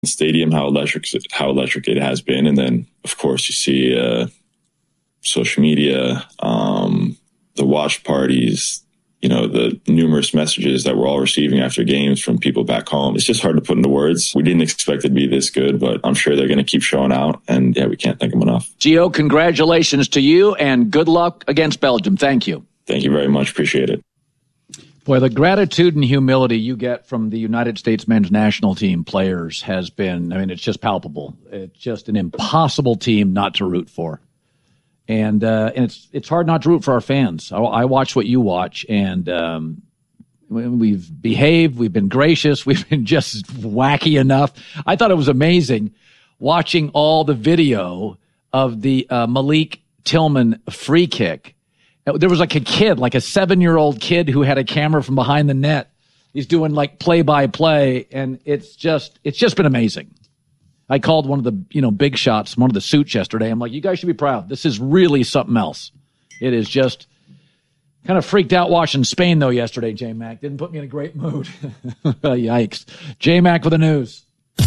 stadium, how electric it has been. And then, of course, you see social media, the watch parties, the numerous messages that we're all receiving after games from people back home. It's just hard to put into words. We didn't expect it to be this good, but I'm sure they're going to keep showing out. And yeah, we can't thank them enough. Gio, congratulations to you and good luck against Belgium. Thank you. Thank you very much. Appreciate it. Boy, the gratitude and humility you get from the United States men's national team players has been, it's just palpable. It's just an impossible team not to root for. And it's hard not to root for our fans. I watch what you watch, and we've behaved, we've been gracious, we've been just wacky enough. I thought it was amazing watching all the video of the Malik Tillman free kick. There was like a kid, like a 7-year-old kid who had a camera from behind the net. He's doing like play-by-play, and it's just been amazing. I called one of the, big shots, one of the suits yesterday. I'm like, you guys should be proud. This is really something else. It is just kind of freaked out watching Spain, though, yesterday, J-Mac. Didn't put me in a great mood. Yikes. J-Mac with the news.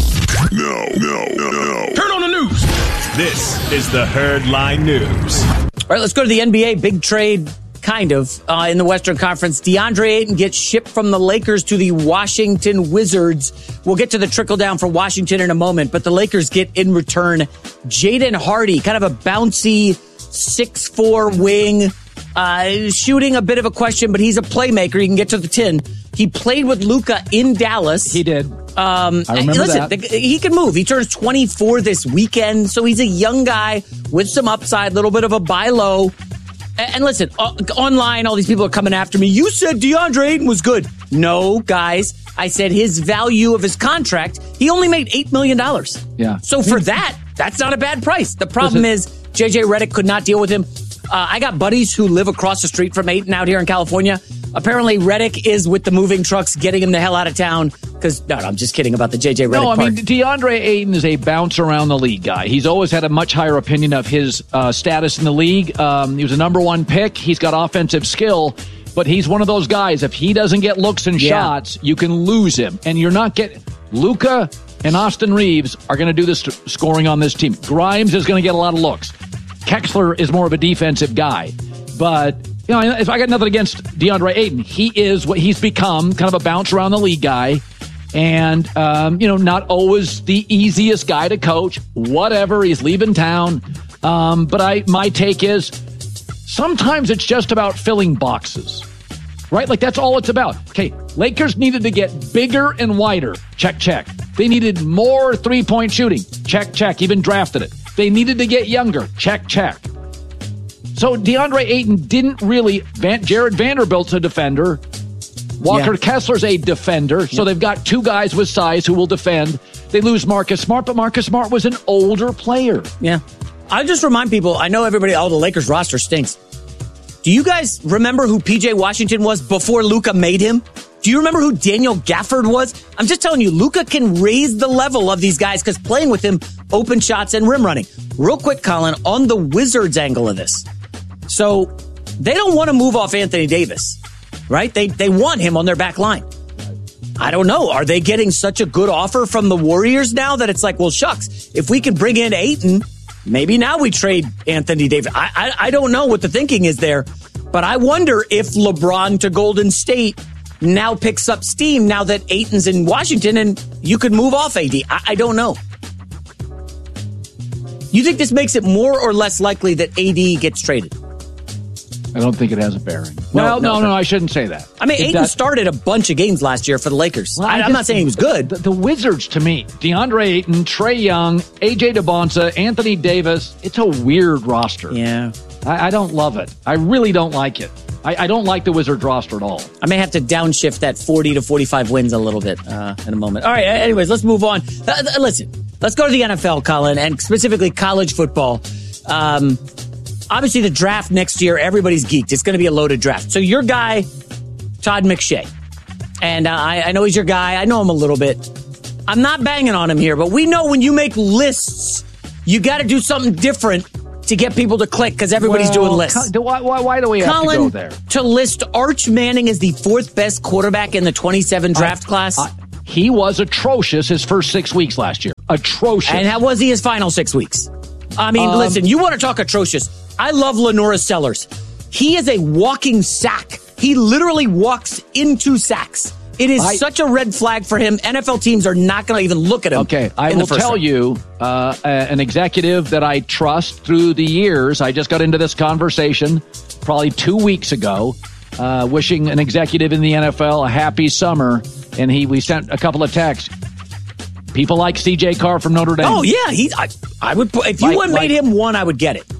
No. Turn on the news. This is the Herd Line News. All right, let's go to the NBA. Big trade, kind of, in the Western Conference. DeAndre Ayton gets shipped from the Lakers to the Washington Wizards. We'll get to the trickle down for Washington in a moment, but the Lakers get in return Jaden Hardy, kind of a bouncy 6'4" wing, shooting a bit of a question, but he's a playmaker. He can get to the 10. He played with Luka in Dallas. He did. I remember that. He can move. He turns 24 this weekend, so he's a young guy with some upside, little bit of a buy low. And listen, online, all these people are coming after me. You said DeAndre Ayton was good. No, guys. I said his value of his contract, he only made $8 million. Yeah. So for that's not a bad price. The problem is JJ Redick could not deal with him. I got buddies who live across the street from Ayton out here in California. Apparently, Redick is with the moving trucks getting him the hell out of town. No, I'm just kidding about the JJ Redick part. DeAndre Ayton is a bounce around the league guy. He's always had a much higher opinion of his status in the league. He was a number one pick. He's got offensive skill, but he's one of those guys. If he doesn't get looks and shots, you can lose him. And you're not getting Luka and Austin Reeves are going to do this scoring on this team. Grimes is going to get a lot of looks. Kexler is more of a defensive guy, but. If I got nothing against DeAndre Ayton, he is what he's become, kind of a bounce around the league guy. And, not always the easiest guy to coach. Whatever, he's leaving town. But my take is sometimes it's just about filling boxes, right? Like that's all it's about. Okay, Lakers needed to get bigger and wider. Check, check. They needed more three-point shooting. Check, check. Even drafted it. They needed to get younger. Check, check. So DeAndre Ayton didn't really. Jared Vanderbilt's a defender. Walker Kessler's a defender. So they've got two guys with size who will defend. They lose Marcus Smart, but Marcus Smart was an older player. Yeah. I just remind people, I know everybody, the Lakers roster stinks. Do you guys remember who PJ Washington was before Luka made him? Do you remember who Daniel Gafford was? I'm just telling you, Luka can raise the level of these guys because playing with him, open shots and rim running. Real quick, Colin, on the Wizards angle of this. So they don't want to move off Anthony Davis, right? They want him on their back line. I don't know. Are they getting such a good offer from the Warriors now that it's like, well, shucks, if we can bring in Ayton, maybe now we trade Anthony Davis. I don't know what the thinking is there, but I wonder if LeBron to Golden State now picks up steam now that Ayton's in Washington and you could move off AD. I don't know. You think this makes it more or less likely that AD gets traded? I don't think it has a bearing. No, I shouldn't say that. I mean, Ayton started a bunch of games last year for the Lakers. Well, I'm not saying he was good. The Wizards, to me, DeAndre Ayton, Trae Young, A.J. DeBonsa, Anthony Davis, it's a weird roster. Yeah. I don't love it. I really don't like it. I don't like the Wizards roster at all. I may have to downshift that 40 to 45 wins a little bit in a moment. All right, anyways, let's move on. Listen, let's go to the NFL, Colin, and specifically college football. Obviously, the draft next year, everybody's geeked. It's going to be a loaded draft. So your guy, Todd McShay, and I know he's your guy. I know him a little bit. I'm not banging on him here, but we know when you make lists, you got to do something different to get people to click because everybody's doing lists. Why do we have to go there? To list Arch Manning as the fourth best quarterback in the 27 draft class? He was atrocious his first 6 weeks last year. Atrocious. And how was he his final 6 weeks? I mean, listen, you want to talk atrocious. I love Lenora Sellers. He is a walking sack. He literally walks into sacks. It is such a red flag for him. NFL teams are not going to even look at him. Okay, I will tell you, an executive that I trust through the years, I just got into this conversation probably 2 weeks ago, wishing an executive in the NFL a happy summer, and we sent a couple of texts. People like C.J. Carr from Notre Dame. Oh, yeah. I would put, if you made him one, I would get it.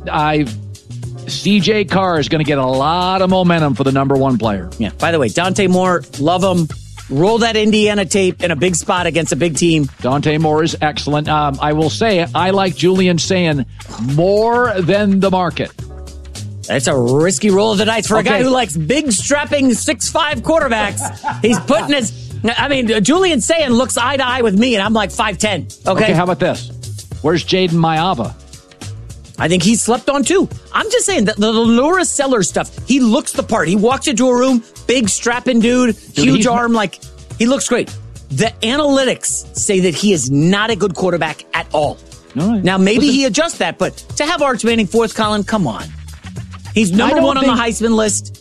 C.J. Carr is going to get a lot of momentum for the number one player. Yeah. By the way, Dante Moore, love him. Roll that Indiana tape in a big spot against a big team. Dante Moore is excellent. I will say, I like Julian Sayin more than the market. That's a risky roll of the dice for a guy who likes big, strapping 6'5" quarterbacks. He's putting Julian Sayin looks eye to eye with me, and I'm like 5'10". Okay, how about this? Where's Jaden Maiava? I think he's slept on too. I'm just saying that the Lenora Sellers stuff, he looks the part. He walks into a room, big strapping dude, huge arm, like he looks great. The analytics say that he is not a good quarterback at all. Right. Now, maybe he adjusts that, but to have Arch Manning fourth, Colin, come on. He's number one on the Heisman list.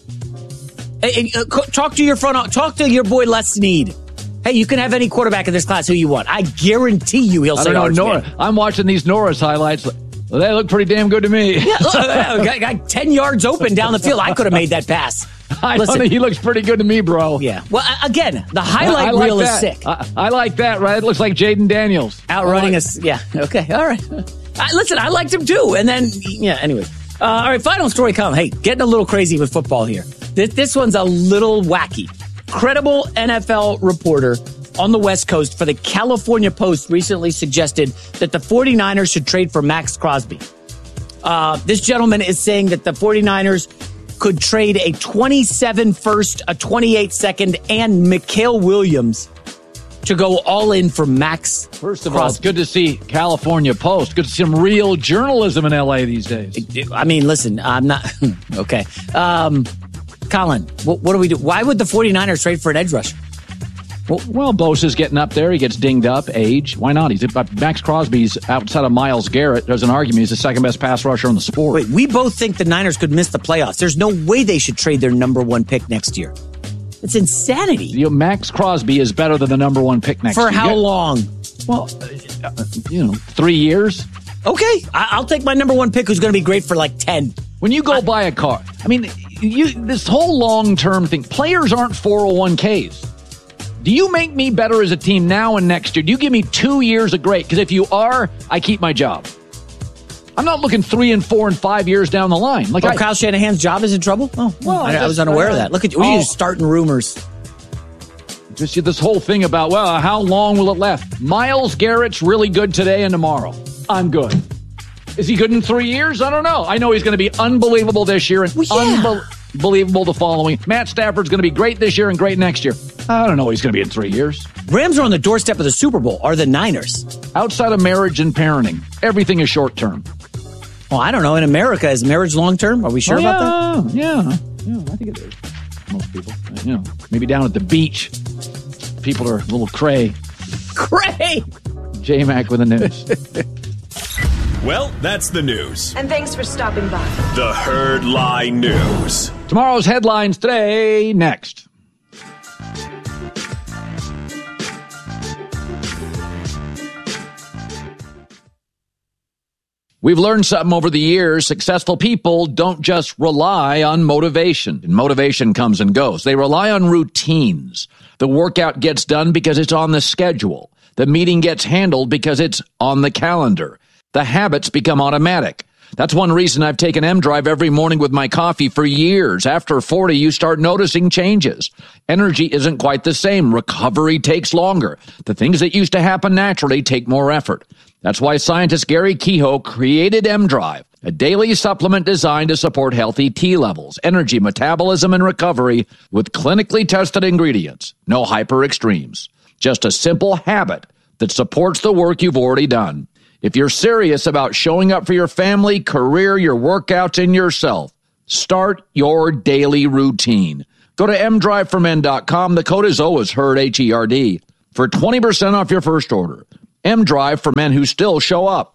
Talk to your boy Les Snead. Hey, you can have any quarterback in this class who you want. I guarantee you he'll say Arch Manning. I'm watching these Norris highlights. Well, they look pretty damn good to me. Yeah, got 10 yards open down the field. I could have made that pass. He looks pretty good to me, bro. Yeah. Well, again, the highlight reel is sick. I like that, right? It looks like Jaden Daniels. Outrunning us. Yeah. Okay. All right. Listen, I liked him too. And then, anyway. All right, final story, Colin. Hey, getting a little crazy with football here. This one's a little wacky. Credible NFL reporter on the West Coast for the California Post recently suggested that the 49ers should trade for Max Crosby. This gentleman is saying that the 49ers could trade a 27 first, a 28 second, and Mikael Williams to go all in for Max First of all, it's good to see California Post. Good to see some real journalism in L.A. these days. I mean, listen, I'm not... Okay. Colin, what do we do? Why would the 49ers trade for an edge rusher? Well, Bosa's getting up there. He gets dinged up. Age. Why not? Max Crosby's outside of Myles Garrett. There's an argument. He's the second best pass rusher in the sport. Wait, we both think the Niners could miss the playoffs. There's no way they should trade their number one pick next year. It's insanity. Max Crosby is better than the number one pick next year. For how long? Well, 3 years. Okay. I'll take my number one pick who's going to be great for like 10. When you go buy a car, I mean, this whole long-term thing, players aren't 401ks. Do you make me better as a team now and next year? Do you give me 2 years of great? Because if you are, I keep my job. I'm not looking 3 and 4 and 5 years down the line. Kyle Shanahan's job is in trouble? Oh, well, I was unaware of that. Look at you. We're just starting rumors. Just this whole thing about, how long will it last? Myles Garrett's really good today and tomorrow. I'm good. Is he good in 3 years? I don't know. I know he's going to be unbelievable this year and unbelievable the following. Matt Stafford's going to be great this year and great next year. I don't know he's going to be in 3 years. Rams are on the doorstep of the Super Bowl. Are the Niners? Outside of marriage and parenting, everything is short term. Well, I don't know. In America, is marriage long term? Are we sure about that? Yeah, I think it is. Most people. Maybe down at the beach, people are a little cray. Cray! J-Mac with the news. Well, that's the news. And thanks for stopping by. The Herd Lie News. Tomorrow's headlines today, next. We've learned something over the years. Successful people don't just rely on motivation. And motivation comes and goes. They rely on routines. The workout gets done because it's on the schedule. The meeting gets handled because it's on the calendar. The habits become automatic. That's one reason I've taken M-Drive every morning with my coffee for years. After 40, you start noticing changes. Energy isn't quite the same. Recovery takes longer. The things that used to happen naturally take more effort. That's why scientist Gary Kehoe created M-Drive, a daily supplement designed to support healthy T levels, energy, metabolism, and recovery with clinically tested ingredients. No hyper extremes. Just a simple habit that supports the work you've already done. If you're serious about showing up for your family, career, your workouts, and yourself, start your daily routine. Go to mdriveformen.com. The code is always HERD, H-E-R-D. for 20% off your first order. M-Drive for men who still show up.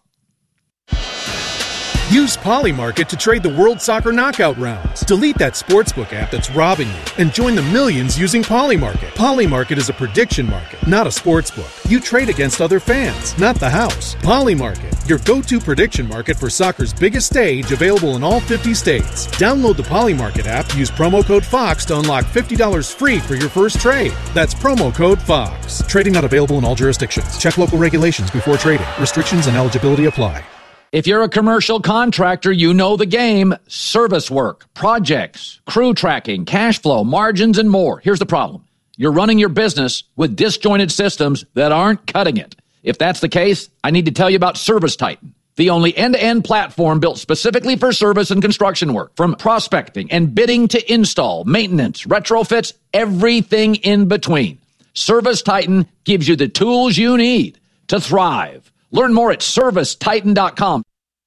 Use Polymarket to trade the World Soccer Knockout rounds. Delete that sportsbook app that's robbing you and join the millions using Polymarket. Polymarket is a prediction market, not a sportsbook. You trade against other fans, not the house. Polymarket, your go-to prediction market for soccer's biggest stage, available in all 50 states. Download the Polymarket app, use promo code FOX to unlock $50 free for your first trade. That's promo code FOX. Trading not available in all jurisdictions. Check local regulations before trading. Restrictions and eligibility apply. If you're a commercial contractor, you know the game. Service work, projects, crew tracking, cash flow, margins, and more. Here's the problem. You're running your business with disjointed systems that aren't cutting it. If that's the case, I need to tell you about ServiceTitan, the only end-to-end platform built specifically for service and construction work. From prospecting and bidding to install, maintenance, retrofits, everything in between. ServiceTitan gives you the tools you need to thrive. Learn more at ServiceTitan.com.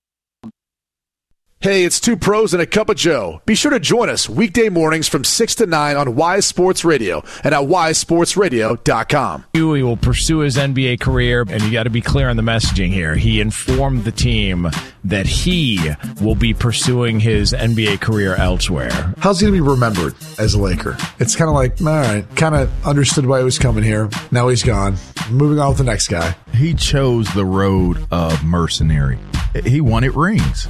Hey, it's two pros and a cup of Joe. Be sure to join us weekday mornings from 6 to 9 on Wise Sports Radio and at wisesportsradio.com. He will pursue his NBA career, and you got to be clear on the messaging here. He informed the team that he will be pursuing his NBA career elsewhere. How's he going to be remembered as a Laker? It's kind of like, all right, kind of understood why he was coming here. Now he's gone. Moving on with the next guy. He chose the road of mercenary. He wanted rings.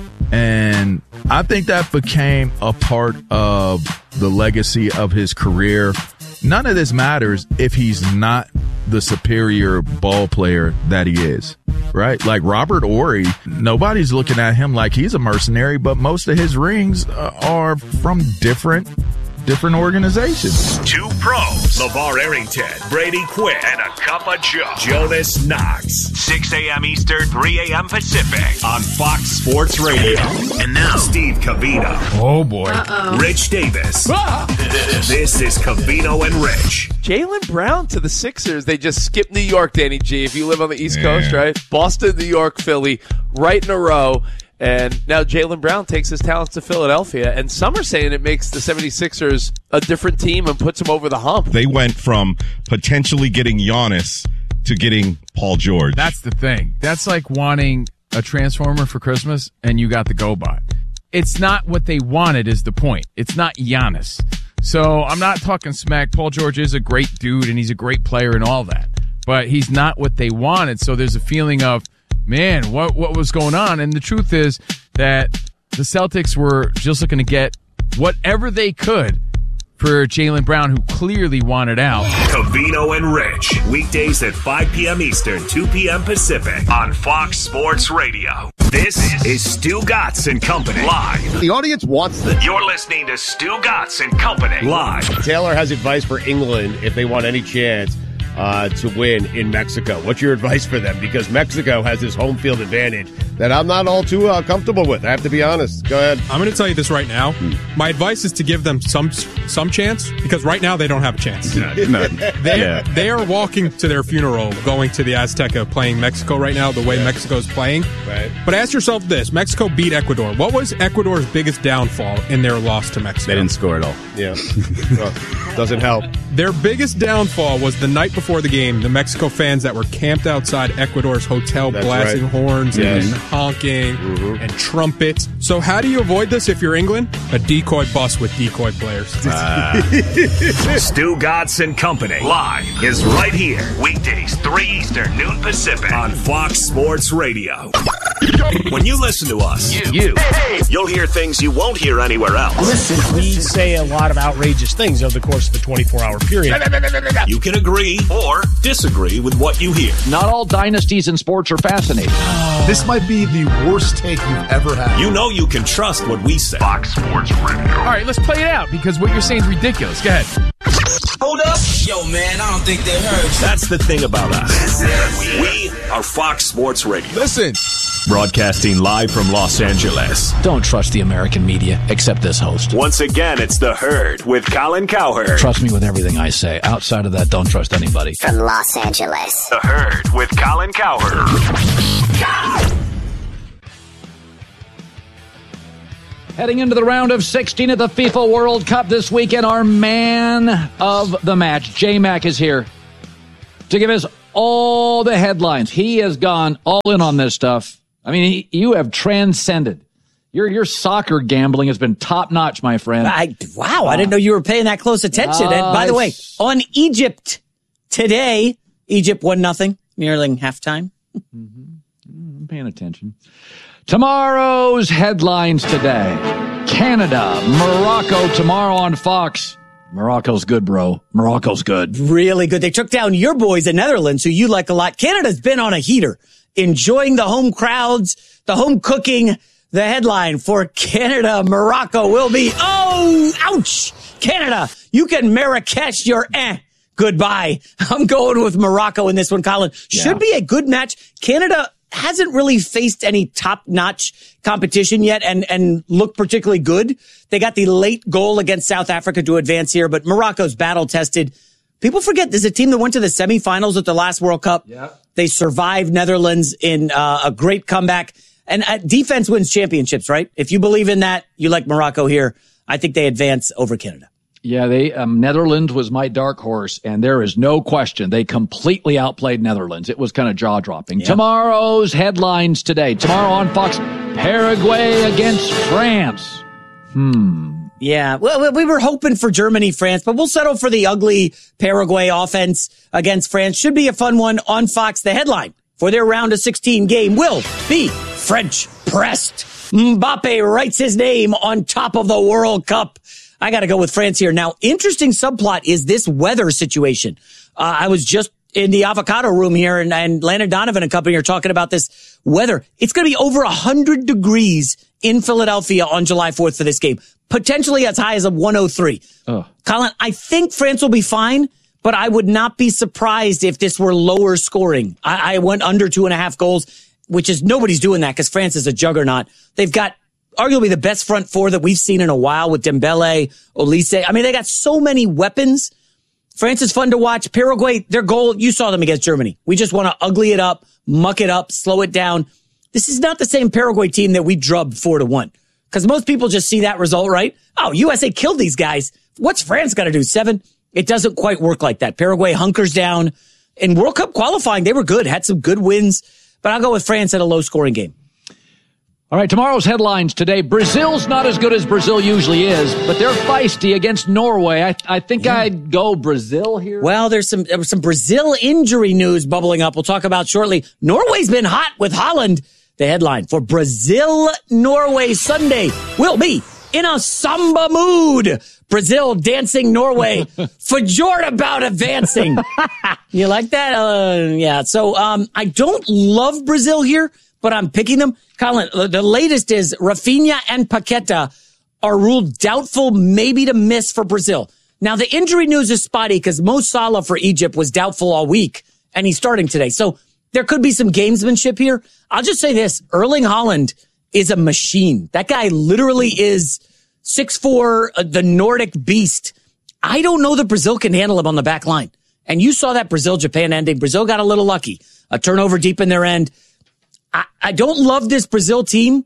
And I think that became a part of the legacy of his career. None of this matters if he's not the superior ball player that he is, right? Like Robert Horry, nobody's looking at him like he's a mercenary, but most of his rings are from different organizations. Two pros, LeVar Arrington, Brady Quinn, and a cup of Joe, Jonas Knox. 6 a.m. Eastern, 3 a.m. Pacific on Fox Sports Radio. And now, Steve Covino. Oh, boy. Rich Davis. This is Covino and Rich. Jaylen Brown to the Sixers. They just skipped New York, Danny G. If you live on the East Coast, right? Boston, New York, Philly, right in a row. And now Jaylen Brown takes his talents to Philadelphia. And some are saying it makes the 76ers a different team and puts them over the hump. They went from potentially getting Giannis to getting Paul George. That's the thing. That's like wanting a Transformer for Christmas and you got the GoBot. It's not what they wanted is the point. It's not Giannis. So I'm not talking smack. Paul George is a great dude and he's a great player and all that. But he's not what they wanted. So there's a feeling of, man, what was going on? And the truth is that the Celtics were just looking to get whatever they could for Jaylen Brown, who clearly wanted out. Covino and Rich, weekdays at 5 p.m. Eastern, 2 p.m. Pacific on Fox Sports Radio. This is Stu Gatz and Company live. The audience wants this. You're listening to Stu Gatz and Company live. Taylor has advice for England if they want any chance to win in Mexico. What's your advice for them? Because Mexico has this home field advantage that I'm not all too comfortable with. I have to be honest. Go ahead. I'm going to tell you this right now. My advice is to give them some chance, because right now they don't have a chance. They are walking to their funeral, going to the Azteca, playing Mexico right now, the way Mexico's playing. Right. But ask yourself this. Mexico beat Ecuador. What was Ecuador's biggest downfall in their loss to Mexico? They didn't score at all. Yeah. Well, doesn't help. Their biggest downfall was the night before the game, the Mexico fans that were camped outside Ecuador's hotel. That's blasting horns and honking and trumpets. So how do you avoid this if you're England? A decoy bus with decoy players. Stu Gatz and Company live is right here. Weekdays, 3 Eastern, noon Pacific on Fox Sports Radio. When you listen to us, you'll hear things you won't hear anywhere else. Listen, we say a lot of outrageous things over the course of a 24-hour period. You can agree or disagree with what you hear. Not all dynasties in sports are fascinating. This might be the worst take you've ever had. You know you can trust what we say. Fox Sports Radio. All right, let's play it out because what you're saying is ridiculous. Go ahead. Hold up. Yo, man, I don't think they heard you. That's the thing about us. We are Fox Sports Radio. Listen. Broadcasting live from Los Angeles. Don't trust the American media, except this host. Once again, it's The Herd with Colin Cowherd. Trust me with everything I say. Outside of that, don't trust anybody. From Los Angeles. The Herd with Colin Cowherd. Heading into the round of 16 at the FIFA World Cup this weekend, our man of the match, J-Mac, is here. to give us all the headlines. He has gone all in on this stuff. I mean, you have transcended. Your soccer gambling has been top-notch, my friend. Wow, I didn't know you were paying that close attention. And by the way, on Egypt today, Egypt 1-0, nearing halftime. I'm paying attention. Tomorrow's headlines today. Canada, Morocco tomorrow on Fox. Morocco's good, bro. Morocco's good. Really good. They took down your boys, the Netherlands, who you like a lot. Canada's been on a heater, enjoying the home crowds, the home cooking. The headline for Canada, Morocco will be, oh, ouch. Canada, you can Marrakesh your goodbye. I'm going with Morocco in this one, Colin. Should be a good match. Canada hasn't really faced any top-notch competition yet and looked particularly good. They got the late goal against South Africa to advance here, but Morocco's battle-tested. People forget there's a team that went to the semifinals at the last World Cup. Yeah. They survived Netherlands in a great comeback. And defense wins championships, right? If you believe in that, you like Morocco here. I think they advance over Canada. Yeah, Netherlands was my dark horse, and there is no question they completely outplayed Netherlands. It was kind of jaw-dropping. Yep. Tomorrow's headlines today. Tomorrow on Fox, Paraguay against France. Yeah, well, we were hoping for Germany, France, but we'll settle for the ugly Paraguay offense against France. Should be a fun one on Fox. The headline for their round of 16 game will be French pressed. Mbappe writes his name on top of the World Cup. I got to go with France here. Now, interesting subplot is this weather situation. I was just in the avocado room here and Landon Donovan and company are talking about this weather. It's going to be over 100 degrees in Philadelphia on July 4th for this game. Potentially as high as a 103. Colin, I think France will be fine, but I would not be surprised if this were lower scoring. I went under 2.5 goals, which is nobody's doing that because France is a juggernaut. They've got arguably the best front four that we've seen in a while with Dembele, Olise. I mean, they got so many weapons. France is fun to watch. Paraguay, their goal, you saw them against Germany. We just want to ugly it up, muck it up, slow it down. This is not the same Paraguay team that we drubbed 4-1. Because most people just see that result, right? Oh, USA killed these guys. What's France got to do? 7? It doesn't quite work like that. Paraguay hunkers down. In World Cup qualifying, they were good, had some good wins. But I'll go with France at a low-scoring game. All right, tomorrow's headlines today. Brazil's not as good as Brazil usually is, but they're feisty against Norway. I think I'd go Brazil here. Well, there was some Brazil injury news bubbling up. We'll talk about shortly. Norway's been hot with Haaland. The headline for Brazil-Norway Sunday will be in a samba mood. Brazil dancing Norway. Fajort about advancing. You like that? Yeah. So I don't love Brazil here, but I'm picking them. Colin, the latest is Rafinha and Paqueta are ruled doubtful, maybe to miss for Brazil. Now, the injury news is spotty because Mo Salah for Egypt was doubtful all week, and he's starting today. So there could be some gamesmanship here. I'll just say this. Erling Haaland is a machine. That guy literally is 6'4", the Nordic beast. I don't know that Brazil can handle him on the back line. And you saw that Brazil-Japan ending. Brazil got a little lucky. A turnover deep in their end. I don't love this Brazil team.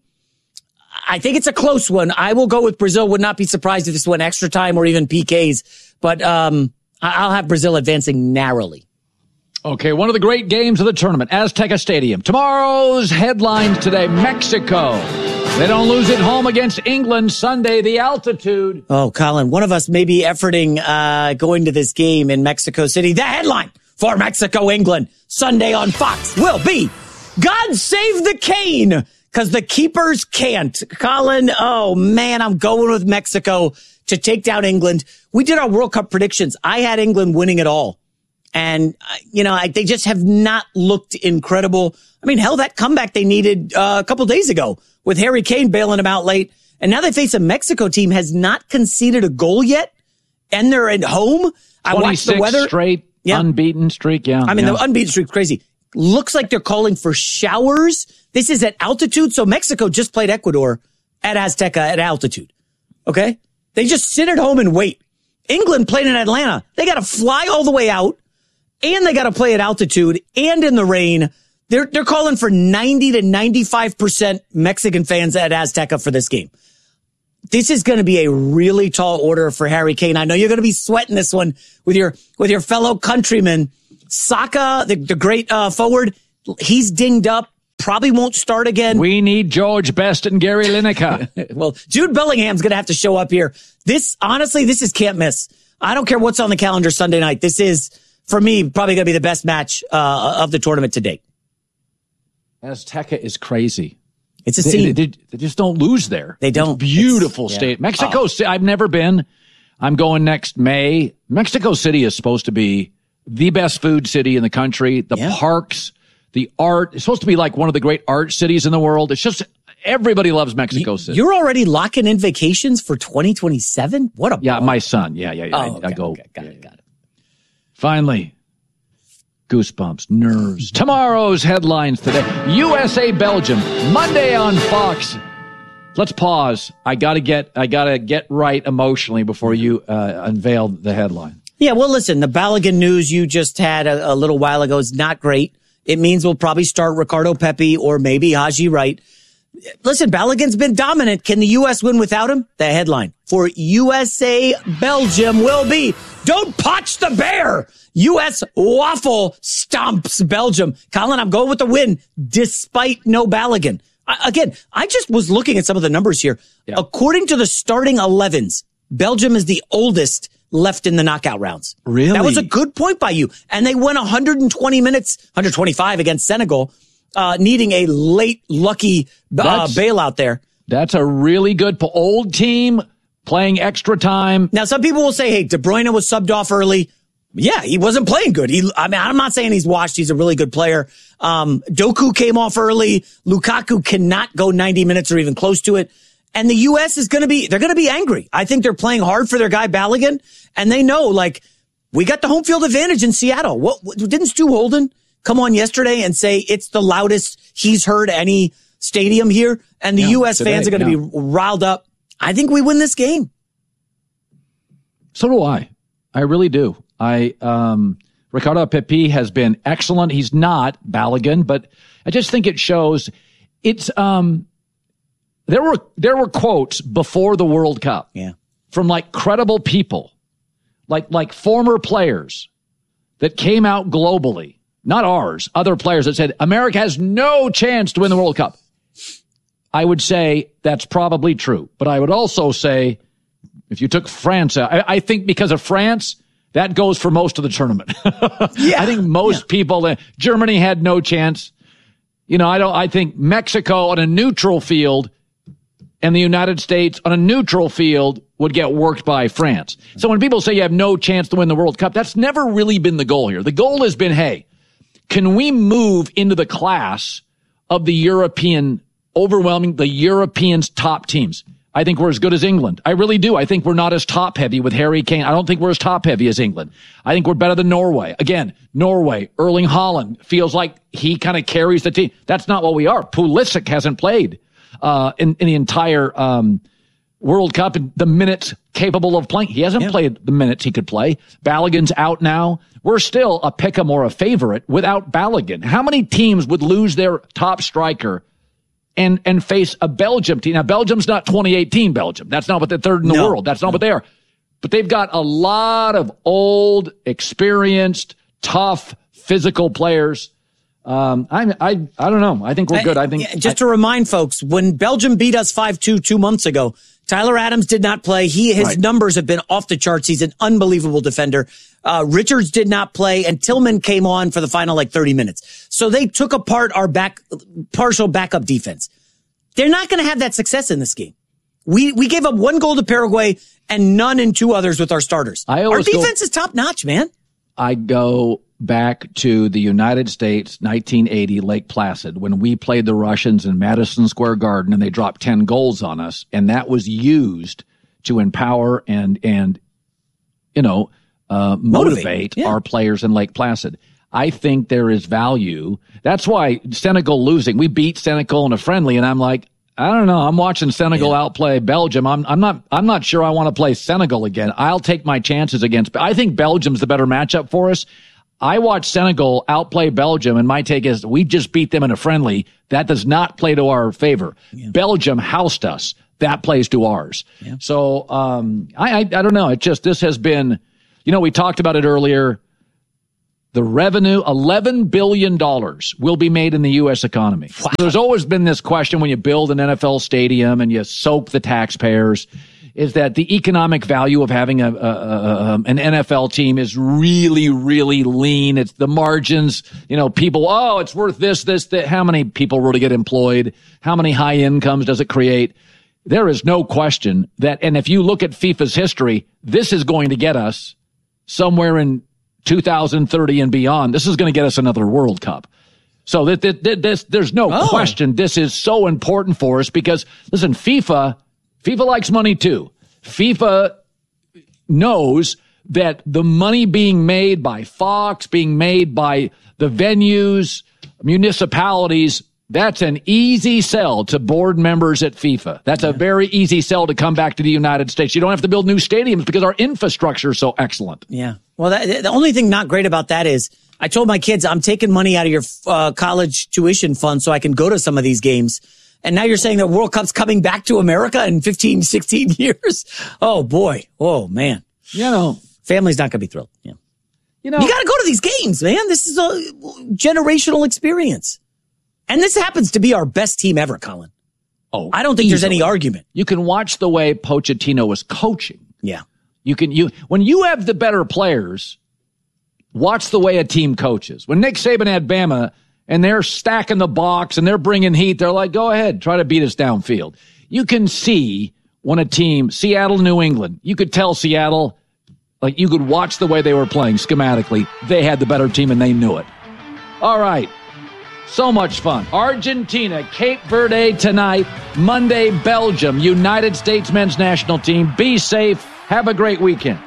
I think it's a close one. I will go with Brazil. Would not be surprised if this went extra time or even PKs. But I'll have Brazil advancing narrowly. Okay, one of the great games of the tournament, Azteca Stadium. Tomorrow's headlines today, Mexico. They don't lose at home against England Sunday, the altitude. Oh, Colin, one of us may be efforting going to this game in Mexico City. The headline for Mexico-England Sunday on Fox will be God save the Cane, because the keepers can't. Colin, oh man, I'm going with Mexico to take down England. We did our World Cup predictions. I had England winning it all. And, they just have not looked incredible. I mean, hell, that comeback they needed a couple days ago with Harry Kane bailing them out late. And now they face a Mexico team has not conceded a goal yet. And they're at home. I watched the weather. Straight unbeaten streak. Yeah. I mean, the unbeaten streak's crazy. Looks like they're calling for showers. This is at altitude. So Mexico just played Ecuador at Azteca at altitude. Okay. They just sit at home and wait. England played in Atlanta. They got to fly all the way out. And they got to play at altitude and in the rain. They're calling for 90 to 95% Mexican fans at Azteca for this game. This is going to be a really tall order for Harry Kane. I know you're going to be sweating this one with your fellow countrymen, Saka, the great forward, he's dinged up. Probably won't start again. We need George Best and Gary Lineker. Well, Jude Bellingham's going to have to show up here. Honestly, this is can't miss. I don't care what's on the calendar Sunday night. This is, for me, probably going to be the best match of the tournament to date. Azteca is crazy. It's a scene. They just don't lose there. They don't. Beautiful state. Mexico City, I've never been. I'm going next May. Mexico City is supposed to be the best food city in the country. The parks, the art. It's supposed to be like one of the great art cities in the world. It's just, everybody loves Mexico City. You're already locking in vacations for 2027? What a Yeah, my son. Yeah. Oh, okay, I go. Got it. Finally. Goosebumps, nerves. Tomorrow's headlines today. USA, Belgium, Monday on Fox. Let's pause. I gotta get right emotionally before you unveil the headline. Yeah, well, listen, the Balogun news you just had a little while ago is not great. It means we'll probably start Ricardo Pepi or maybe Haji Wright. Listen, Balogun's been dominant. Can the U.S. win without him? The headline for USA, Belgium will be, don't potch the bear. U.S. waffle stomps Belgium. Colin, I'm going with the win despite no Balogun. Again, I just was looking at some of the numbers here. Yeah. According to the starting 11s, Belgium is the oldest left in the knockout rounds. Really? That was a good point by you. And they went 120 minutes, 125 against Senegal, needing a late lucky bailout there. That's a really good old team playing extra time. Now, some people will say, hey, De Bruyne was subbed off early. Yeah, he wasn't playing good. I'm not saying he's washed. He's a really good player. Doku came off early. Lukaku cannot go 90 minutes or even close to it. And the U.S. they're going to be angry. I think they're playing hard for their guy Balogun. And they know, we got the home field advantage in Seattle. What didn't Stu Holden come on yesterday and say it's the loudest he's heard any stadium here? And the U.S. fans are going to be riled up. I think we win this game. So do I. I really do. Ricardo Pepi has been excellent. He's not Balogun, but I just think it shows it's, there were quotes before the World Cup. Yeah. From credible people, like former players that came out globally, not ours, other players that said America has no chance to win the World Cup. I would say that's probably true, but I would also say if you took France out, I think because of France, that goes for most of the tournament. Yeah. I think most people, Germany had no chance. I think Mexico on a neutral field and the United States on a neutral field would get worked by France. So when people say you have no chance to win the World Cup, that's never really been the goal here. The goal has been, hey, can we move into the class of the Europeans' top teams? I think we're as good as England. I really do. I think we're not as top heavy with Harry Kane. I don't think we're as top heavy as England. I think we're better than Norway. Again, Norway, Erling Haaland feels like he kind of carries the team. That's not what we are. Pulisic hasn't played in the entire World Cup in the minutes capable of playing. He hasn't played the minutes he could play. Balogun's out now. We're still a pick'em or a favorite without Balogun. How many teams would lose their top striker and face a Belgium team? Now, Belgium's not 2018 Belgium. That's not what they're third in the world. That's not what they are. But they've got a lot of old, experienced, tough, physical players. I don't know. I think we're good. To remind folks, when Belgium beat us 5-2 2 months ago, Tyler Adams did not play. His numbers have been off the charts. He's an unbelievable defender. Richards did not play, and Tillman came on for the final 30 minutes. So they took apart our partial backup defense. They're not going to have that success in this game. We gave up 1 goal to Paraguay and none in 2 others with our starters. Our defense is top notch, man. I go back to the United States, 1980, Lake Placid, when we played the Russians in Madison Square Garden and they dropped 10 goals on us. And that was used to empower and motivate our players in Lake Placid. I think there is value. That's why Senegal losing, we beat Senegal in a friendly, and I'm like, I don't know. I'm watching Senegal outplay Belgium. I'm not sure I want to play Senegal again. I'll take my chances against. I think Belgium's the better matchup for us. I watched Senegal outplay Belgium, and my take is we just beat them in a friendly. That does not play to our favor. Yeah. Belgium housed us. That plays to ours. Yeah. So I don't know. This has been, we talked about it earlier. The revenue, $11 billion will be made in the U.S. economy. Wow. There's always been this question when you build an NFL stadium and you soak the taxpayers, is that the economic value of having an NFL team is really, really lean. It's the margins, people, it's worth this, that. How many people really get employed? How many high incomes does it create? There is no question that, and if you look at FIFA's history, this is going to get us somewhere in 2030 and beyond. This is going to get us another World Cup. So there's no question this is so important for us because, listen, FIFA likes money too. FIFA knows that the money being made by Fox, being made by the venues, municipalities, that's an easy sell to board members at FIFA. That's a very easy sell to come back to the United States. You don't have to build new stadiums because our infrastructure is so excellent. Yeah. Well, the only thing not great about that is I told my kids I'm taking money out of your college tuition fund so I can go to some of these games. And now you're saying that World Cup's coming back to America in 15, 16 years? Oh, boy. Oh, man. Family's not going to be thrilled. Yeah. You got to go to these games, man. This is a generational experience. And this happens to be our best team ever, Colin. Oh, I don't think there's any argument. You can watch the way Pochettino is coaching. Yeah. When you have the better players, watch the way a team coaches. When Nick Saban had Bama and they're stacking the box and they're bringing heat, they're like, go ahead, try to beat us downfield. You can see when a team, Seattle, New England, you could tell Seattle, like you could watch the way they were playing schematically. They had the better team and they knew it. All right. So much fun. Argentina, Cape Verde tonight. Monday, Belgium, United States men's national team. Be safe. Have a great weekend.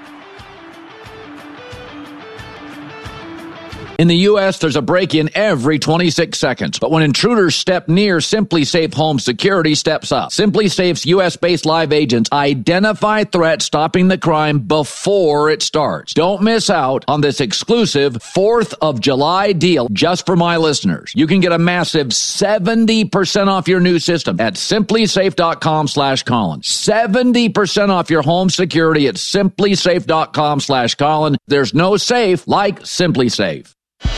In the U.S., there's a break-in every 26 seconds. But when intruders step near, SimpliSafe Home Security steps up. SimpliSafe's U.S.-based live agents identify threats, stopping the crime before it starts. Don't miss out on this exclusive 4th of July deal just for my listeners. You can get a massive 70% off your new system at SimpliSafe.com/Colin. 70% off your home security at SimpliSafe.com/Colin. There's no safe like SimpliSafe.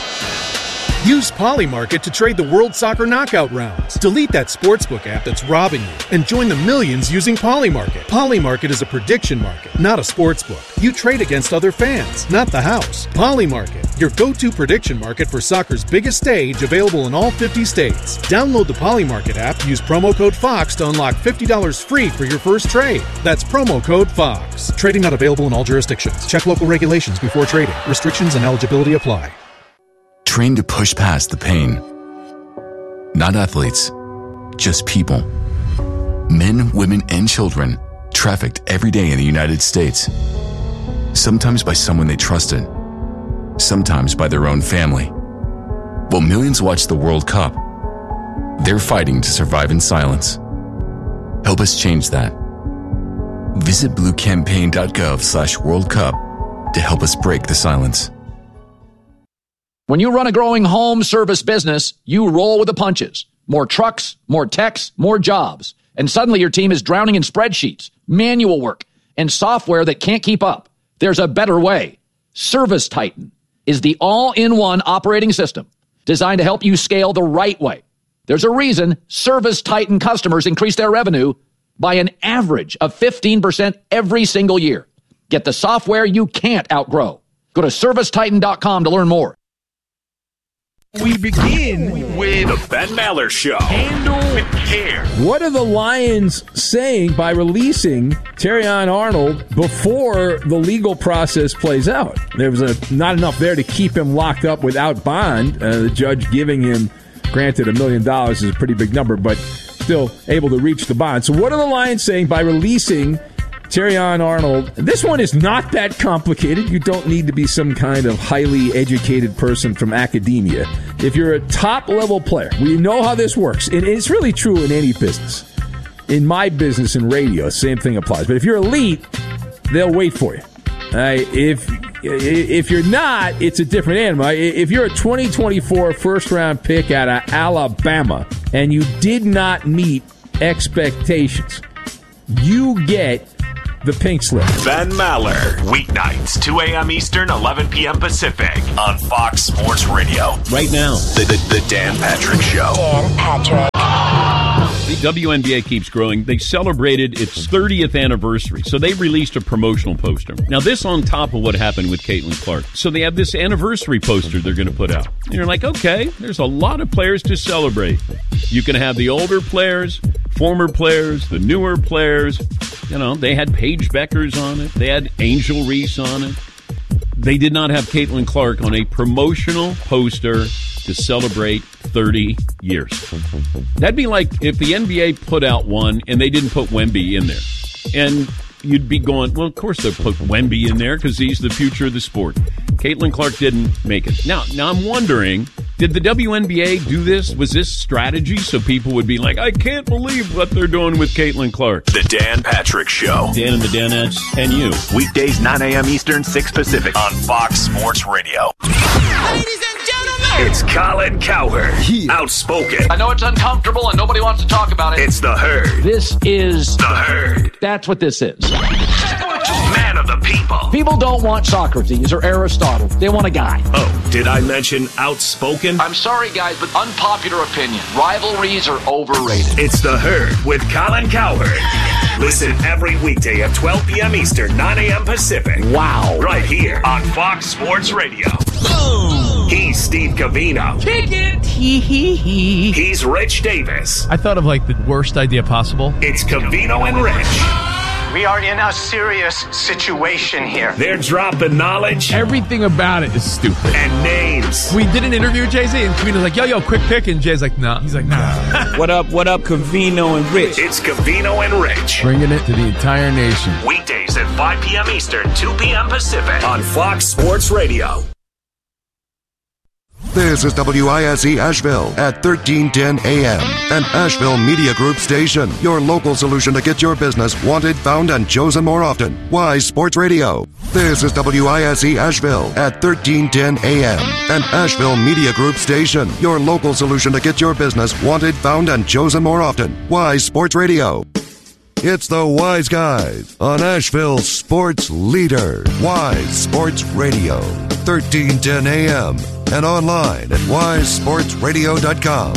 Use Polymarket to trade the World Soccer Knockout rounds. Delete that sportsbook app that's robbing you and join the millions using Polymarket. Polymarket is a prediction market, not a sportsbook. You trade against other fans, not the house. Polymarket, your go-to prediction market for soccer's biggest stage, available in all 50 states. Download the Polymarket app, use promo code FOX to unlock $50 free for your first trade. That's promo code FOX. Trading not available in all jurisdictions. Check local regulations before trading. Restrictions and eligibility apply. Trained to push past the pain. Not athletes, just people. Men, women, and children trafficked every day in the United States. Sometimes by someone they trusted, sometimes by their own family. While millions watch the World Cup, they're fighting to survive in silence. Help us change that. Visit bluecampaign.gov/World Cup to help us break the silence. When you run a growing home service business, you roll with the punches. More trucks, more techs, more jobs. And suddenly your team is drowning in spreadsheets, manual work, and software that can't keep up. There's a better way. Service Titan is the all-in-one operating system designed to help you scale the right way. There's a reason Service Titan customers increase their revenue by an average of 15% every single year. Get the software you can't outgrow. Go to ServiceTitan.com to learn more. We begin with the Ben Maller Show. Handle with care. What are the Lions saying by releasing Terrion Arnold before the legal process plays out? There was not enough there to keep him locked up without bond. The judge giving him, granted, $1 million is a pretty big number, but still able to reach the bond. So what are the Lions saying by releasing Terrion Arnold? This one is not that complicated. You don't need to be some kind of highly educated person from academia. If you're a top-level player, we know how this works. And it's really true in any business. In my business in radio, same thing applies. But if you're elite, they'll wait for you. If you're not, it's a different animal. If you're a 2024 first-round pick out of Alabama and you did not meet expectations, you get the pink slip. Ben Maller, weeknights, 2 a.m. Eastern, 11 p.m. Pacific, on Fox Sports Radio. Right now, The Dan Patrick Show. Dan Patrick. The WNBA keeps growing. They celebrated its 30th anniversary, so they released a promotional poster. Now, this on top of what happened with Caitlin Clark. So they have this anniversary poster they're going to put out. And you're like, okay, there's a lot of players to celebrate. You can have the older players, former players, the newer players. You know, they had Paige Beckers on it. They had Angel Reese on it. They did not have Caitlin Clark on a promotional poster to celebrate 30 years. That'd be like if the NBA put out one and they didn't put Wemby in there. And you'd be going, well, of course they'll put Wemby in there because he's the future of the sport. Caitlin Clark didn't make it. Now I'm wondering, did the WNBA do this? Was this strategy so people would be like, I can't believe what they're doing with Caitlin Clark? The Dan Patrick Show. Dan and the Danettes and you. Weekdays, 9 a.m. Eastern, 6 Pacific, on Fox Sports Radio. Ladies and gentlemen, It's Colin Cowherd. Outspoken. I know it's uncomfortable and nobody wants to talk about it. It's the Herd. This is The Herd. That's what this is. Man of the people. People don't want Socrates or Aristotle. They want a guy. Oh, did I mention outspoken? I'm sorry, guys, but unpopular opinion. Rivalries are overrated. It's The Herd with Colin Cowherd. Listen every weekday at 12 p.m. Eastern, 9 a.m. Pacific. Wow. Right here on Fox Sports Radio. He's Steve Covino. kick it. He's Rich Davis. I thought of like the worst idea possible. It's Covino and Rich. We are in a serious situation here. They're dropping knowledge. Everything about it is stupid. And names. We did an interview with Jay-Z, and Covino's like, yo, quick pick. And Jay's like, nah. He's like, nah. What up, Covino and Rich? It's Covino and Rich. Bringing it to the entire nation. Weekdays at 5 p.m. Eastern, 2 p.m. Pacific on Fox Sports Radio. This is WISE Asheville at 1310 AM, an Asheville Media Group station. Your local solution to get your business wanted, found, and chosen more often. Wise Sports Radio. This is WISE Asheville at 1310 AM, an Asheville Media Group station. Your local solution to get your business wanted, found, and chosen more often. Wise Sports Radio. It's the Wise Guys on Asheville's sports leader. Wise Sports Radio, 1310 AM. And online at wisesportsradio.com.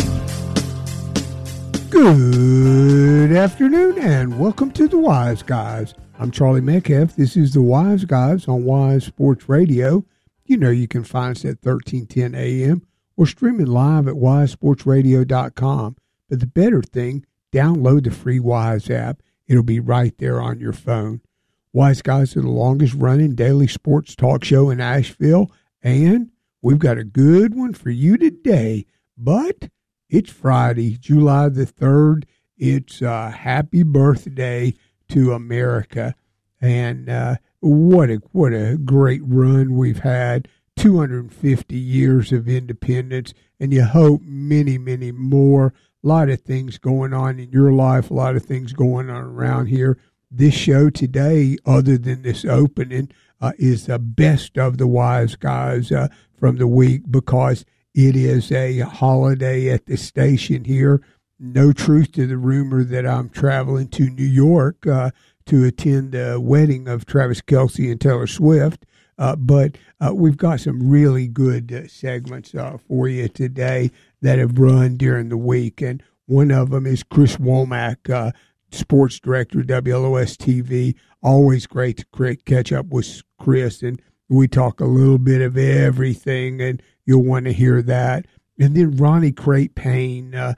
Good afternoon and welcome to the Wise Guys. I'm Charlie Metcalf. This is the Wise Guys on Wise Sports Radio. You know you can find us at 1310 AM or streaming live at wisesportsradio.com. But the better thing, download the free Wise app. It'll be right there on your phone. Wise Guys are the longest running daily sports talk show in Asheville, and we've got a good one for you today, but it's Friday, July the 3rd. It's happy birthday to America, and what a great run we've had, 250 years of independence, and you hope many, many more. A lot of things going on in your life, a lot of things going on around here. This show today, other than this opening, is the best of the Wise Guys from the week because it is a holiday at the station here. No truth to the rumor that I'm traveling to New York to attend the wedding of Travis Kelce and Taylor Swift. But we've got some really good segments for you today that have run during the week. And one of them is Chris Womack, sports director, WLOS TV. Always great to catch up with Chris, and we talk a little bit of everything, and you'll want to hear that. And then Ronnie Crate Payne, our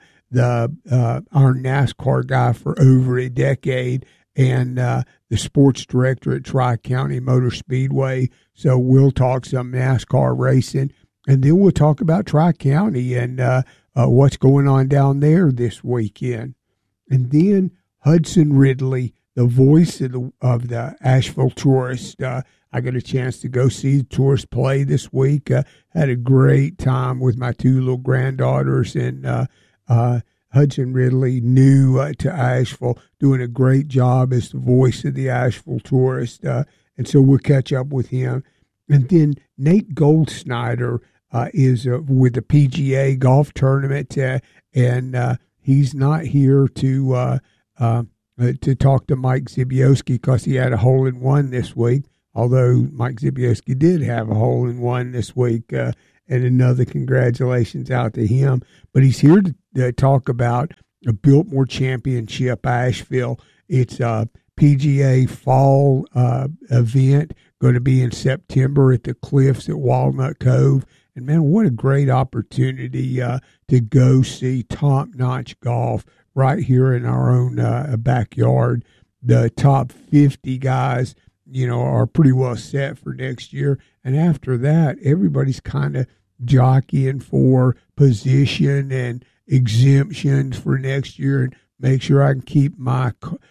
NASCAR guy for over a decade, and the sports director at Tri-County Motor Speedway. So we'll talk some NASCAR racing, and then we'll talk about Tri-County and what's going on down there this weekend. And then Hudson Ridley, the voice of the Asheville Tourist. I got a chance to go see the Tourist play this week. Had a great time with my two little granddaughters, and Hudson Ridley, new to Asheville, doing a great job as the voice of the Asheville Tourist. And so we'll catch up with him. And then Nate Goldsnyder is with the PGA golf tournament, and he's not here to to talk to Mike Zibioski because he had a hole-in-one this week, although Mike Zibioski did have a hole-in-one this week, and another congratulations out to him. But he's here to talk about a Biltmore Championship, Asheville. It's a PGA fall event, going to be in September at the Cliffs at Walnut Cove. And, man, what a great opportunity to go see top-notch golf right here in our own backyard. The top 50 guys, are pretty well set for next year. And after that, everybody's kind of jockeying for position and exemptions for next year and make sure I can keep my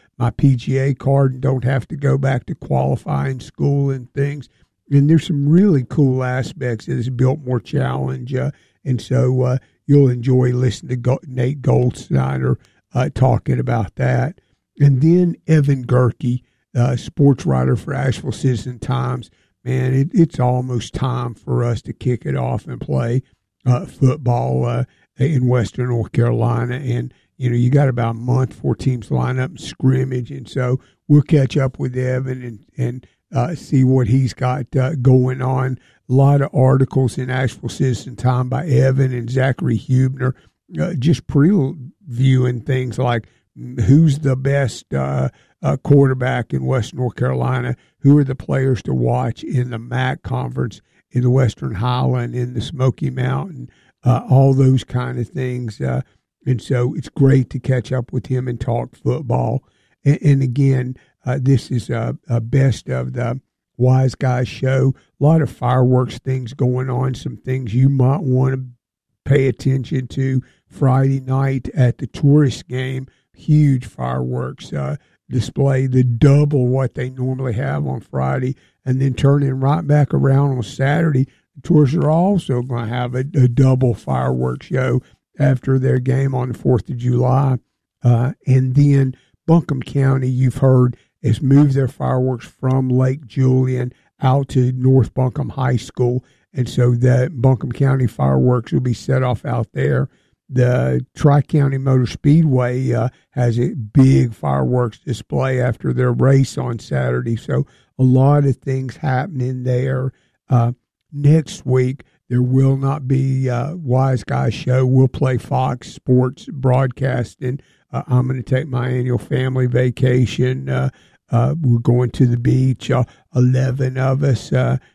PGA card and don't have to go back to qualifying school and things. And there's some really cool aspects of this Biltmore Challenge. And so you'll enjoy listening to Nate Goldsteiner talking about that. And then Evan Gerke, sports writer for Asheville Citizen-Times. Man, it's almost time for us to kick it off and play football in Western North Carolina. And, you got about a month before teams line up and scrimmage. And so we'll catch up with Evan and see what he's got going on. A lot of articles in Asheville Citizen-Times by Evan and Zachary Hubner, just previewing things like who's the best quarterback in Western North Carolina, who are the players to watch in the MAC conference, in the Western Highland, in the Smoky Mountain, all those kind of things. And so it's great to catch up with him and talk football. And again, this is a best of the Wise Guys show. A lot of fireworks things going on, some things you might want to pay attention to. Friday night at the Tourist game, huge fireworks display, the double what they normally have on Friday, and then turning right back around on Saturday. The Tourists are also going to have a double fireworks show after their game on the 4th of July. And then Buncombe County, you've heard, has moved their fireworks from Lake Julian out to North Buncombe High School. And so that Buncombe County fireworks will be set off out there. The Tri-County Motor Speedway has a big fireworks display after their race on Saturday. So a lot of things happening there. Next week, there will not be Wise Guys show. We'll play Fox Sports broadcasting. I'm going to take my annual family vacation. We're going to the beach, 11 of us,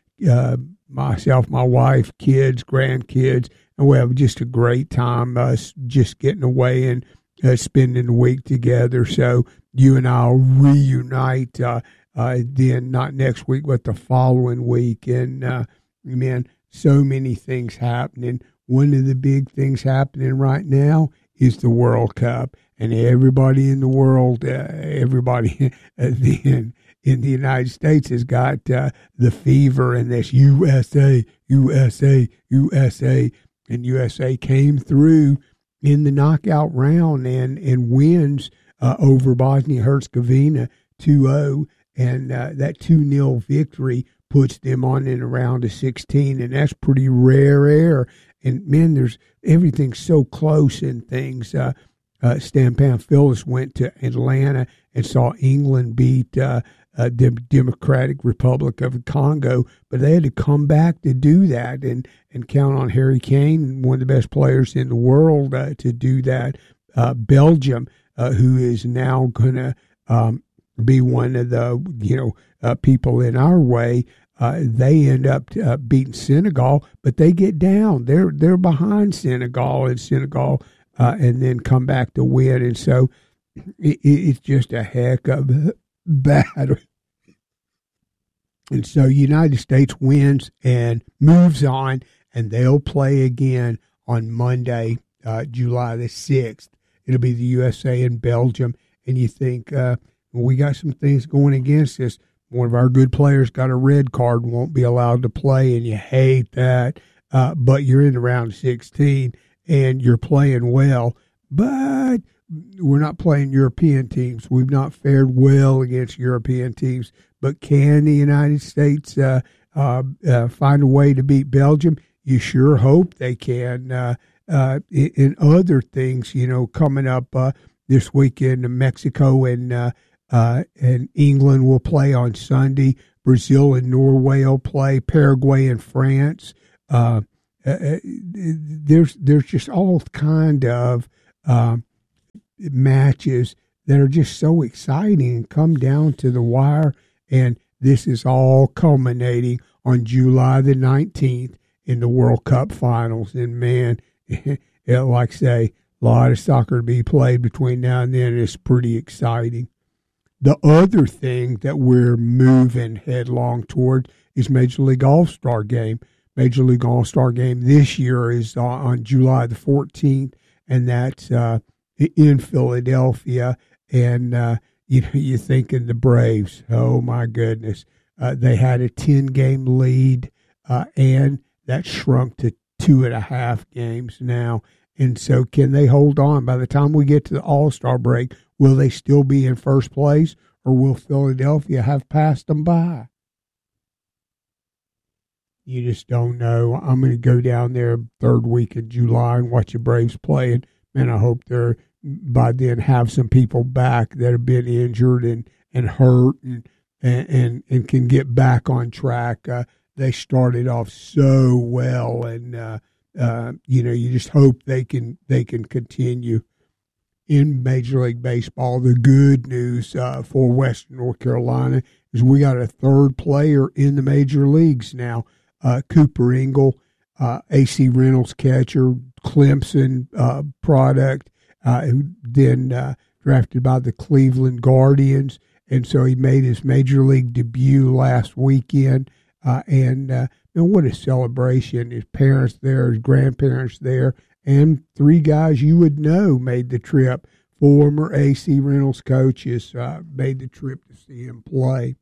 myself, my wife, kids, grandkids, and we have just a great time just getting away and spending the week together. So you and I will reunite then, not next week, but the following week. And, man, so many things happening. One of the big things happening right now is the World Cup. And everybody in the world, everybody in the United States has got the fever and this USA, USA, USA. And USA came through in the knockout round and wins over Bosnia-Herzegovina 2-0. And that 2-0 victory puts them on in a round of 16. And that's pretty rare air. And, man, there's everything's so close and things. Stan Pamphilus went to Atlanta and saw England beat the Democratic Republic of Congo, but they had to come back to do that and count on Harry Kane, one of the best players in the world, to do that. Belgium, who is now going to be one of the people in our way, they end up beating Senegal, but they get down. They're behind Senegal, and then come back to win. And so it's just a heck of a battle. And so United States wins and moves on, and they'll play again on Monday, July the 6th. It'll be the USA and Belgium. And you think, we got some things going against us. One of our good players got a red card, won't be allowed to play, and you hate that. But you're in the round of 16. And you're playing well, but we're not playing European teams. We've not fared well against European teams. But can the United States find a way to beat Belgium? You sure hope they can. In other things, coming up this weekend. Mexico and England will play on Sunday. Brazil and Norway will play. Paraguay and France. There's just all kind of matches that are just so exciting and come down to the wire. And this is all culminating on July the 19th in the World Cup finals. And man, like I say, a lot of soccer to be played between now and then. It's pretty exciting. The other thing that we're moving headlong toward is Major League All-Star Game. Major League All-Star Game this year is on July the 14th, and that's in Philadelphia. And you're thinking the Braves. Oh my goodness, they had a 10-game lead, and that shrunk to 2.5 games now. And so, can they hold on? By the time we get to the All-Star break, will they still be in first place, or will Philadelphia have passed them by? You just don't know. I'm going to go down there third week in July and watch the Braves play. And man, I hope they're by then have some people back that have been injured and hurt and can get back on track. They started off so well, and you just hope they can continue. In Major League Baseball, the good news for Western North Carolina is we got a third player in the major leagues now. Cooper Ingle, AC Reynolds catcher, Clemson product, who then drafted by the Cleveland Guardians. And so he made his major league debut last weekend. And what a celebration. His parents there, his grandparents there, and 3 guys you would know made the trip. Former AC Reynolds coaches made the trip to see him play.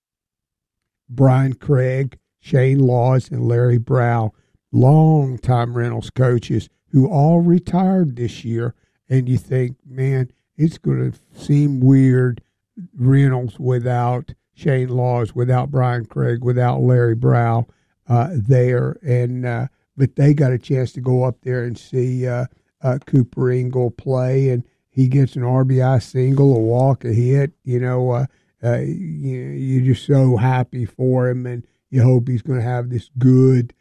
Brian Craig, Shane Laws, and Larry Brow, longtime Reynolds coaches who all retired this year. And you think, man, it's going to seem weird, Reynolds without Shane Laws, without Brian Craig, without Larry Brow there. And but they got a chance to go up there and see Cooper Ingle play, and he gets an RBI single, a walk, a hit. You're just so happy for him, and you hope he's going to have this good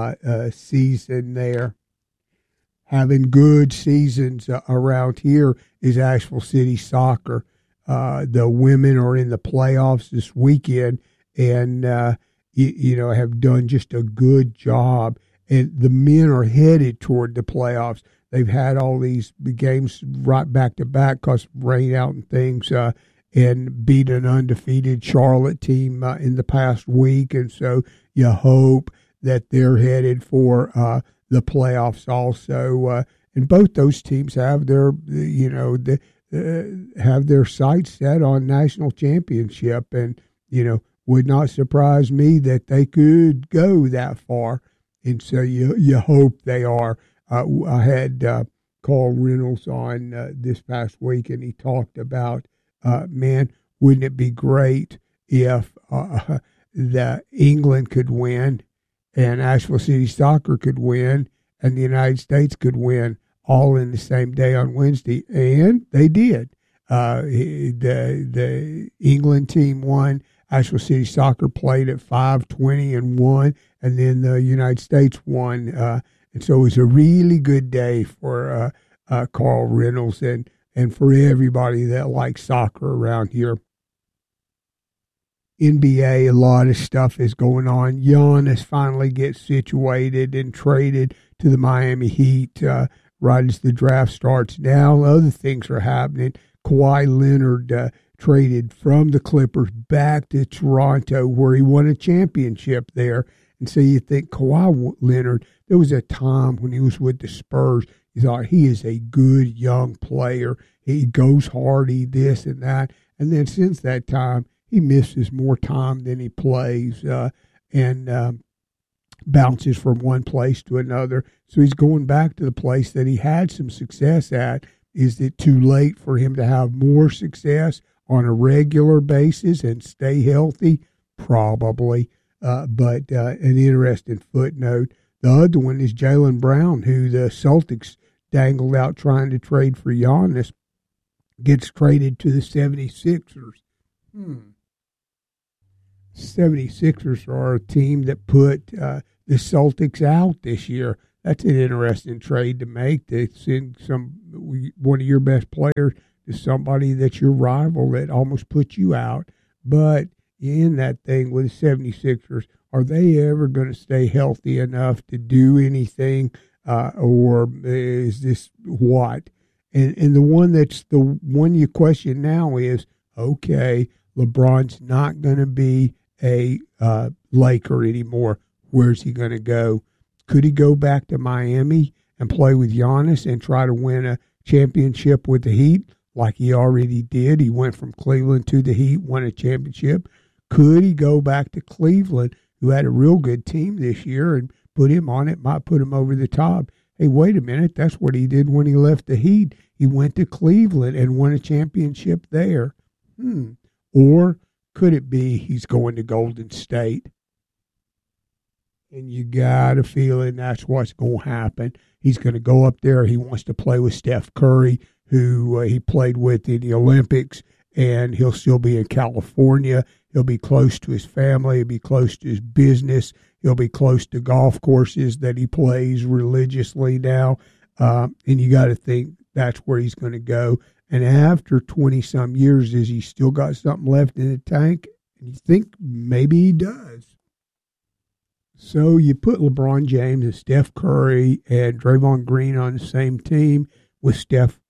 season there. Having good seasons around here is Asheville City Soccer. The women are in the playoffs this weekend, and have done just a good job. And the men are headed toward the playoffs. They've had all these games right back to back because of rain out and things, and beat an undefeated Charlotte team in the past week. And so you hope that they're headed for the playoffs also. And both those teams have their, have their sights set on national championship. And, would not surprise me that they could go that far. And so you hope they are. I had Carl Reynolds on this past week, and he talked about, man, wouldn't it be great if the England could win and Asheville City Soccer could win and the United States could win all in the same day on Wednesday? And they did. The England team won. Asheville City Soccer played at 5:20 and won, and then the United States won. And so it was a really good day for Carl Reynolds and for everybody that likes soccer around here. NBA, a lot of stuff is going on. Giannis finally gets situated and traded to the Miami Heat right as the draft starts now. Other things are happening. Kawhi Leonard traded from the Clippers back to Toronto, where he won a championship there. And so you think Kawhi Leonard, there was a time when he was with the Spurs, you thought he is a good young player. He goes hard, he this and that. And then since that time, he misses more time than he plays and bounces from one place to another. So he's going back to the place that he had some success at. Is it too late for him to have more success on a regular basis and stay healthy? Probably. But an interesting footnote. The other one is Jaylen Brown, who the Celtics dangled out trying to trade for Giannis. gets traded to the 76ers. 76ers are a team that put the Celtics out this year. That's an interesting trade to make, to send one of your best players to somebody that's your rival that almost put you out. But in that thing with the 76ers, are they ever going to stay healthy enough to do anything, or is this what? And the one you question now is, okay, LeBron's not going to be a Laker anymore. Where's he going to go? Could he go back to Miami and play with Giannis and try to win a championship with the Heat like he already did? He went from Cleveland to the Heat, won a championship. Could he go back to Cleveland, who had a real good team this year, and put him on it, might put him over the top? Hey, wait a minute, that's what he did when he left the Heat. He went to Cleveland and won a championship there. Or could it be he's going to Golden State? And you got a feeling that's what's going to happen. He's going to go up there. He wants to play with Steph Curry, who he played with in the Olympics, and he'll still be in California. He'll be close to his family. He'll be close to his business. He'll be close to golf courses that he plays religiously now. And you got to think that's where he's going to go. And after 20-some years, has he still got something left in the tank? And you think maybe he does. So you put LeBron James and Steph Curry and Draymond Green on the same team with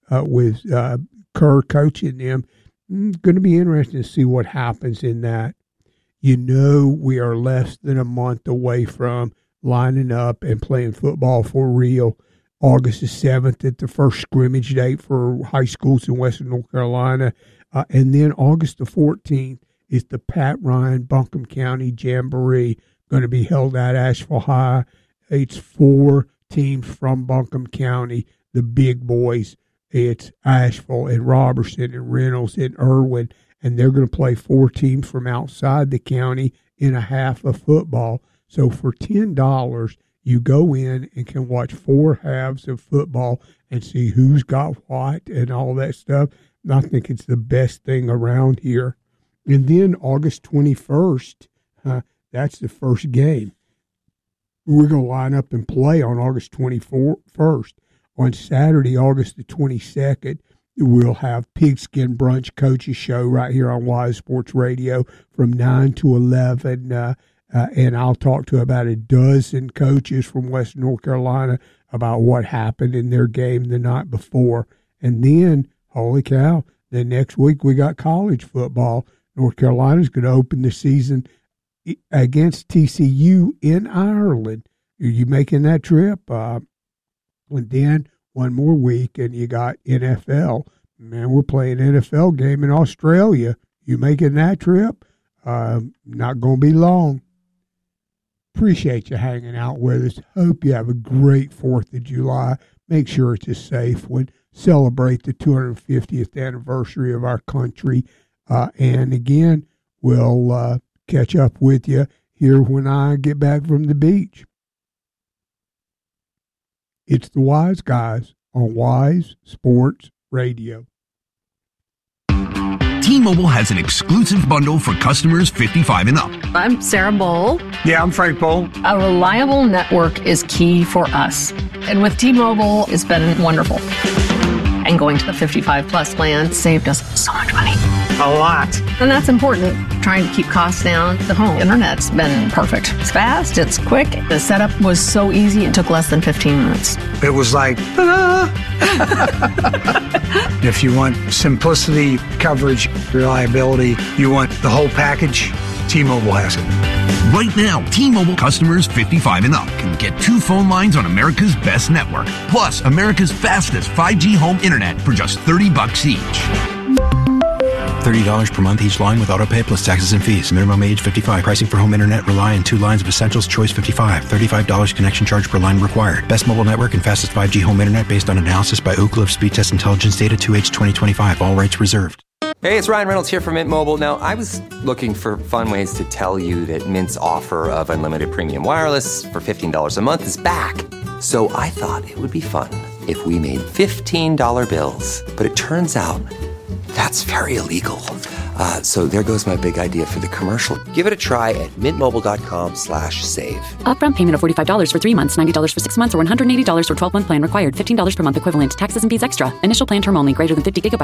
Kerr coaching them. It's going to be interesting to see what happens in that. You know, we are less than a month away from lining up and playing football for real. August the 7th at the first scrimmage date for high schools in Western North Carolina. And then August the 14th is the Pat Ryan Buncombe County Jamboree, going to be held at Asheville High. It's 4 teams from Buncombe County, the big boys. It's Asheville and Robertson and Reynolds and Irwin, and they're going to play 4 teams from outside the county in a half of football. So for $10, you go in and can watch 4 halves of football and see who's got what and all that stuff. And I think it's the best thing around here. And then August 21st, that's the first game. We're going to line up and play on August 21st. On Saturday, August the 22nd, we'll have Pigskin Brunch Coaches Show right here on Wise Sports Radio from 9 to 11. And I'll talk to about a dozen coaches from Western North Carolina about what happened in their game the night before. And then, holy cow, the next week we got college football. North Carolina's going to open the season against TCU in Ireland. Are you making that trip? And then one more week, and you got NFL. Man, we're playing NFL game in Australia. You making that trip? Not going to be long. Appreciate you hanging out with us. Hope you have a great 4th of July. Make sure it's a safe one. Celebrate the 250th anniversary of our country. And again, we'll catch up with you here when I get back from the beach. It's the Wise Guys on Wise Sports Radio. T-Mobile has an exclusive bundle for customers 55 and up. I'm Sarah Bowl. Yeah, I'm Frank Bowl. A reliable network is key for us. And with T-Mobile, it's been wonderful. And going to the 55 plus plan saved us so much money. A lot. And that's important. Trying to keep costs down. The home internet's been perfect. It's fast, it's quick. The setup was so easy, it took less than 15 minutes. It was like, ta-da! If you want simplicity, coverage, reliability, you want the whole package, T-Mobile has it. Right now, T-Mobile customers 55 and up can get 2 phone lines on America's best network, plus America's fastest 5G home internet for just $30 each. $30 per month each line with autopay plus taxes and fees. Minimum age 55. Pricing for home internet rely on 2 lines of Essentials Choice 55. $35 connection charge per line required. Best mobile network and fastest 5G home internet based on analysis by Ookla of Speed Test Intelligence data 2H 2025. All rights reserved. Hey, it's Ryan Reynolds here from Mint Mobile. Now, I was looking for fun ways to tell you that Mint's offer of unlimited premium wireless for $15 a month is back. So I thought it would be fun if we made $15 bills. But it turns out That's very illegal. So there goes my big idea for the commercial. Give it a try at mintmobile.com/save. Upfront payment of $45 for 3 months, $90 for 6 months, or $180 for 12-month plan required. $15 per month equivalent. Taxes and fees extra. Initial plan term only. Greater than 50 gigabytes